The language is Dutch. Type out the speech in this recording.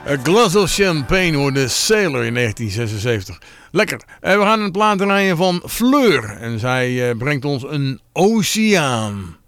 A Glass of Champagne hoorde Sailor in 1976. Lekker. We gaan een plaat draaien van Fleur. En zij brengt ons een oceaan.